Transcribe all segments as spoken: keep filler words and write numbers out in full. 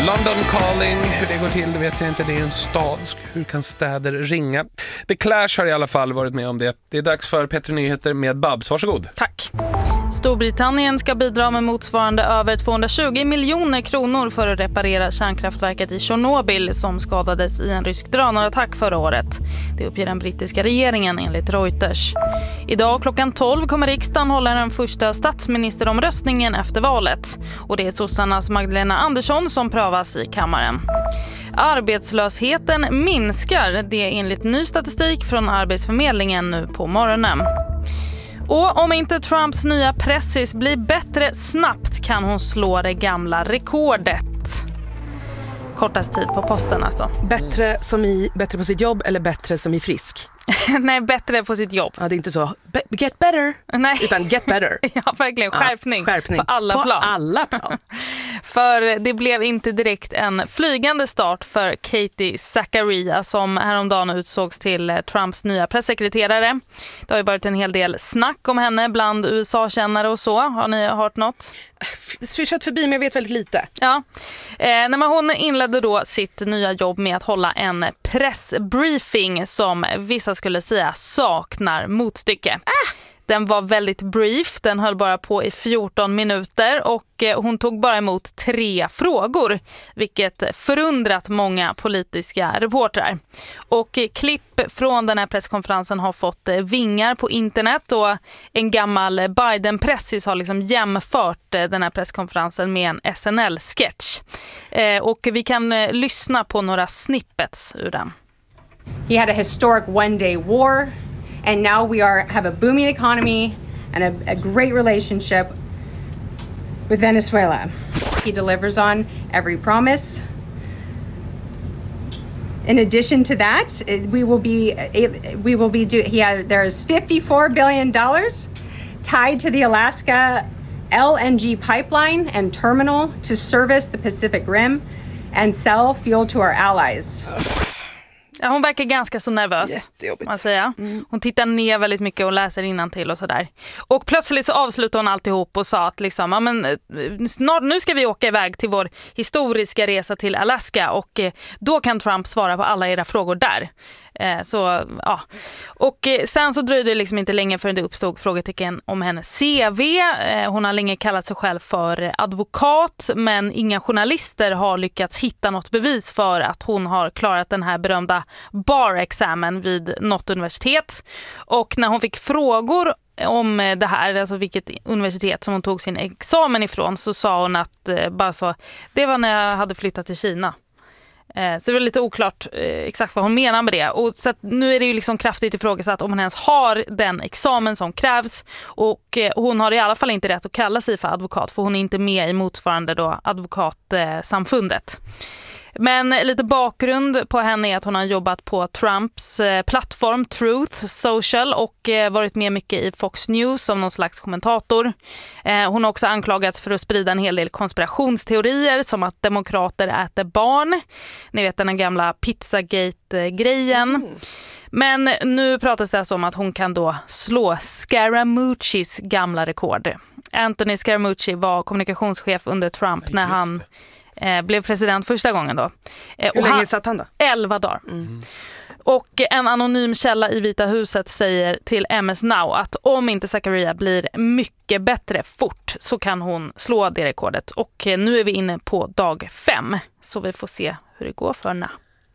London Calling, hur det går till det vet jag inte, det är en stad. Hur kan städer ringa? The Clash har i alla fall varit med om det. Det är dags för Petri Nyheter med Babs, varsågod. Tack. Storbritannien ska bidra med motsvarande över tvåhundratjugo miljoner kronor för att reparera kärnkraftverket i Tjernobyl som skadades i en rysk drönarattack förra året. Det uppger den brittiska regeringen enligt Reuters. Idag klockan tolv kommer riksdagen hålla den första statsministeromröstningen efter valet. Och det är sossarnas Magdalena Andersson som prövas i kammaren. Arbetslösheten minskar, det är enligt ny statistik från Arbetsförmedlingen nu på morgonen. Och om inte Trumps nya pressis blir bättre snabbt kan hon slå det gamla rekordet. Kortast tid på posten alltså. Bättre som i bättre på sitt jobb eller bättre som i frisk? Nej, bättre på sitt jobb. Ja, det är inte så be- get better, Nej. utan get better. Ja, verkligen. Skärpning, ja, skärpning. på alla på plan. alla plan. För det blev inte direkt en flygande start för Katie Zachariah som häromdagen utsågs till Trumps nya pressekreterare. Det har ju varit en hel del snack om henne bland U S A-kännare och så. Har ni hört något? Swishat förbi, men jag vet väldigt lite. Ja, eh, när man, hon inledde då sitt nya jobb med att hålla en pressbriefing som vissa skulle säga saknar motstycke. Ah! Den var väldigt brief, den höll bara på i fjorton minuter och hon tog bara emot tre frågor, vilket förundrat många politiska reportrar. Och klipp från den här presskonferensen har fått vingar på internet och en gammal Biden-pressis har liksom jämfört den här presskonferensen med en S N L-sketch. Och vi kan lyssna på några snippets ur den. He had a historic one-day war. And now we are have a booming economy and a, a great relationship with Venezuela. He delivers on every promise. In addition to that, we will be we will be do. He had, there is fifty-four billion dollars tied to the Alaska L N G pipeline and terminal to service the Pacific Rim and sell fuel to our allies. Ja, hon verkar ganska så nervös. Jättejobbigt. Man säger. Mm. Hon tittar ner väldigt mycket och läser innantill och sådär. Och plötsligt så avslutar hon alltihop och sa att liksom, ja, men, snart, nu ska vi åka iväg till vår historiska resa till Alaska och eh, då kan Trump svara på alla era frågor där. Eh, så, ja. Och eh, sen så dröjde det liksom inte länge förrän det uppstod frågetecken om hennes C V. Eh, hon har länge kallat sig själv för advokat, men inga journalister har lyckats hitta något bevis för att hon har klarat den här berömda bar-examen vid något universitet. Och när hon fick frågor om det här, alltså vilket universitet som hon tog sin examen ifrån, så sa hon att eh, bara så, det var när jag hade flyttat till Kina. Så det var lite oklart eh, exakt vad hon menar med det. Och så att nu är det ju liksom kraftigt ifrågasatt om hon ens har den examen som krävs. Och eh, hon har i alla fall inte rätt att kalla sig för advokat, för hon är inte med i motsvarande då advokatsamfundet. Men lite bakgrund på henne är att hon har jobbat på Trumps plattform Truth Social och varit med mycket i Fox News som någon slags kommentator. Hon har också anklagats för att sprida en hel del konspirationsteorier som att demokrater äter barn. Ni vet den här gamla Pizzagate-grejen. Mm. Men nu pratas det alltså om att hon kan då slå Scaramuccis gamla rekord. Anthony Scaramucci var kommunikationschef under Trump när han Eh, blev president första gången då. Eh, Hur och länge han, satt han då? elva dagar. Mm. Och en anonym källa i Vita huset säger till M S Now att om inte Zachariah blir mycket bättre fort så kan hon slå det rekordet. Och eh, nu är vi inne på dag fem, så vi får se hur det går för henne.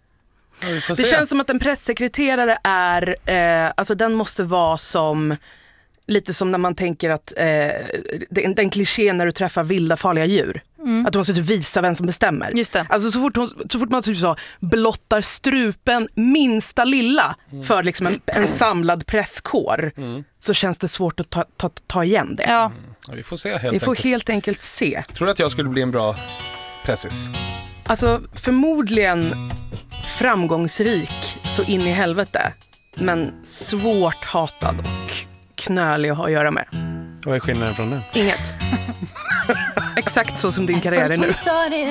Ja, vi får det se. känns som att en pressekreterare är, eh, alltså den måste vara som lite som när man tänker att eh, den, den klichén när du träffar vilda farliga djur. Mm. Att du måste typ visa vem som bestämmer. Just det. Alltså så fort, hon, så fort man typ så blottar strupen minsta lilla mm. för liksom en, en samlad presskår mm. så känns det svårt att ta, ta, ta igen det. Ja. Mm. Ja, vi får se helt Vi enkelt. får helt enkelt se. Tror du att jag skulle bli en bra pressis? Alltså förmodligen framgångsrik så in i helvete. Men svårt hatad och knölig att ha att göra med. Vad är skillnaden från det? Inget. Exakt så som din karriär är nu.